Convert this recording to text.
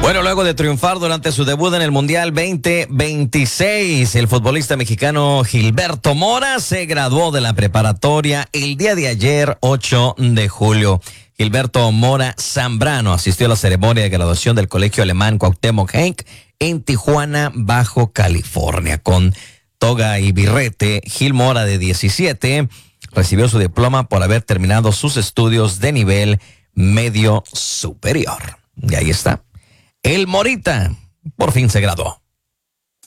Bueno, luego de triunfar durante su debut en el Mundial 2026, el futbolista mexicano Gilberto Mora se graduó de la preparatoria el día de ayer, 8 de julio. Gilberto Mora Zambrano asistió a la ceremonia de graduación del Colegio Alemán Cuauhtémoc Henk en Tijuana, Bajo California. Con toga y birrete, Gil Mora, de 17, recibió su diploma por haber terminado sus estudios de nivel medio superior. Y ahí está. El Morita por fin se graduó.